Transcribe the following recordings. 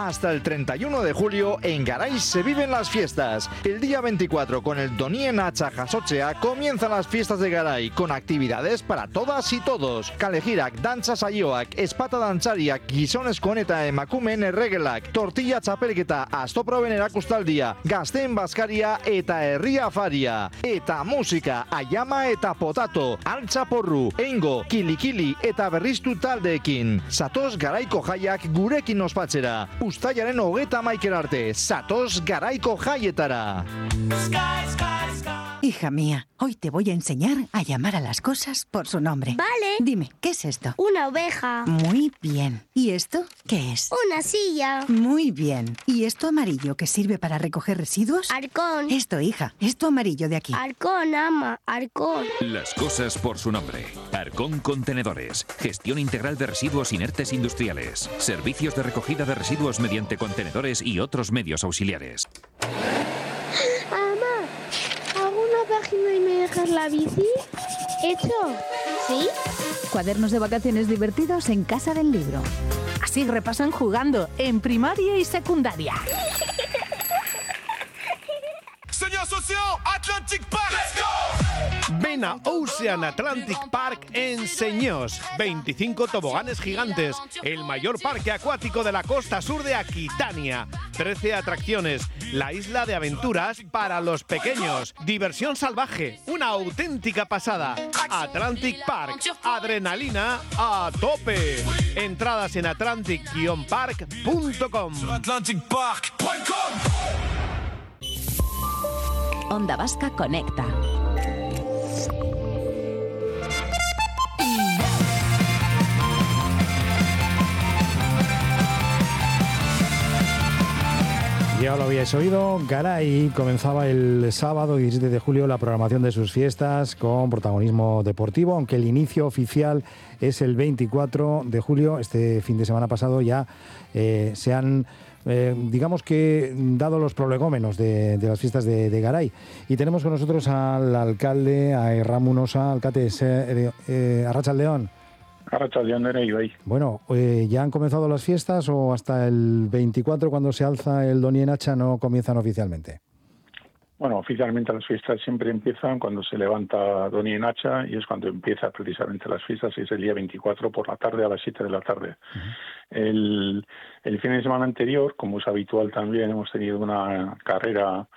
Hasta el 31 de julio en Garay se viven las fiestas. El día 24 con el Donien Hacha Jasotzea comienzan las fiestas de Garay con actividades para todas y todos. Kalejirak, danza saioak, espata dantzariak, gizonezkoen eta emakumeen erregelak, tortilla txapelketa, astoproben erakustaldia, gazteen bazkaria eta herria afaria. Eta musika, ayama eta potato, altza porru, eingo, kilikili eta berriztu taldeekin. Zatoz Garaiko jaiak gurekin ospatzera. Uztailaren 31 arte, zatoz Garaiko jaietara. Hija mía, hoy te voy a enseñar a llamar a las cosas por su nombre. Vale. Dime, ¿qué es esto? Una oveja. Muy bien. ¿Y esto qué es? Una silla. Muy bien. ¿Y esto amarillo que sirve para recoger residuos? Halcón. Esto, hija, esto amarillo de aquí. Halcón, ama. Halcón. Las cosas por su nombre. Halcón Contenedores. Gestión integral de residuos inertes industriales. Servicios de recogida de residuos mediante contenedores y otros medios auxiliares. Página y me dejas la bici. ¿Hecho? ¿Sí? Cuadernos de vacaciones divertidos en Casa del Libro. Así repasan jugando en primaria y secundaria. Señor Socio, Atlantic Park. ¡Let's go! Ven a Ocean Atlantic Park en Señós. 25 toboganes gigantes. El mayor parque acuático de la costa sur de Aquitania. 13 atracciones. La isla de aventuras para los pequeños. Diversión salvaje. Una auténtica pasada. Atlantic Park. Adrenalina a tope. Entradas en atlantic-park.com. Onda Vasca Conecta. Ya lo habíais oído, Garay comenzaba el sábado 17 de julio la programación de sus fiestas con protagonismo deportivo, aunque el inicio oficial es el 24 de julio. Este fin de semana pasado ya se han, digamos que, dado los prolegómenos de las fiestas de Garay. Y tenemos con nosotros al alcalde, a Ramón Osa, alcalde Arratsaldeon. Bueno, ¿ya han comenzado las fiestas o hasta el 24, cuando se alza el Donien Hacha, no comienzan oficialmente? Bueno, oficialmente las fiestas siempre empiezan cuando se levanta Donien Hacha, y es cuando empieza precisamente las fiestas, y es el día 24 por la tarde a las 7 de la tarde. Uh-huh. El fin de semana anterior, como es habitual también, hemos tenido una carrera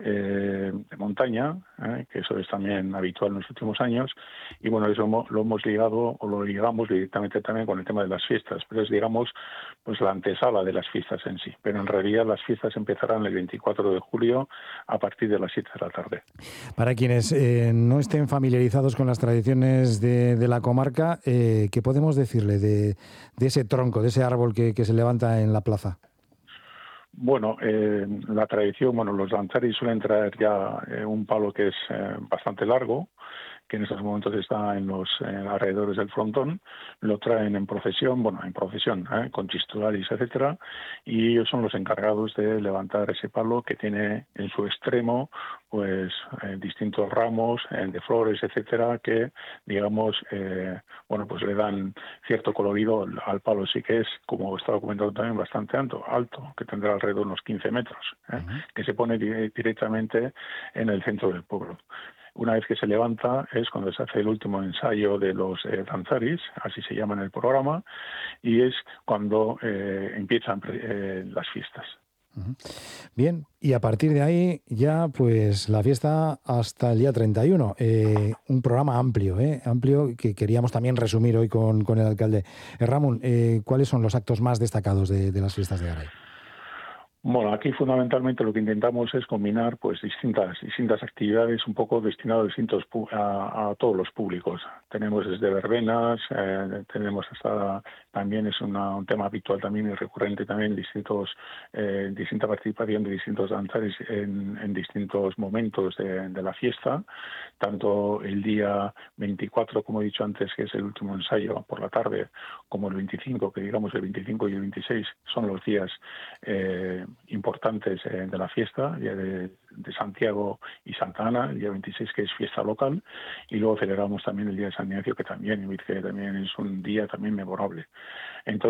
de montaña, que eso es también habitual en los últimos años, y bueno, eso lo hemos ligado, o lo ligamos directamente también con el tema de las fiestas, pero es, digamos, pues la antesala de las fiestas en sí, pero en realidad las fiestas empezarán el 24 de julio a partir de las 7 de la tarde. Para quienes no estén familiarizados con las tradiciones de la comarca, ¿qué podemos decirle de ese tronco, de ese árbol que se levanta en la plaza? Bueno, la tradición, los danzaris suelen traer ya un palo que es bastante largo, que en estos momentos está en los alrededores del frontón. Lo traen en procesión, con chisturaris, etcétera, y ellos son los encargados de levantar ese palo, que tiene en su extremo pues distintos ramos de flores, etcétera, que, digamos, pues le dan cierto colorido al palo. Sí que es, como estaba comentando también, bastante alto, que tendrá alrededor de unos 15 metros, que se pone directamente en el centro del pueblo. Una vez que se levanta es cuando se hace el último ensayo de los danzaris, así se llama en el programa, y es cuando empiezan las fiestas. Bien, y a partir de ahí ya pues la fiesta hasta el día 31. Un programa amplio que queríamos también resumir hoy con el alcalde. Ramón, ¿cuáles son los actos más destacados de las fiestas de Garay? Bueno, aquí fundamentalmente lo que intentamos es combinar pues distintas actividades un poco destinadas a todos los públicos. Tenemos desde verbenas, tenemos hasta, también es un tema habitual también y recurrente también, distinta participación de distintos danzares en distintos momentos de la fiesta, tanto el día 24, como he dicho antes, que es el último ensayo por la tarde, como el 25, que digamos el 25 y el 26 son los días importantes de la fiesta, el día de Santiago y Santa Ana, el día 26, que es fiesta local, y luego celebramos también el día de San Ignacio, que también es un día también memorable. Entonces,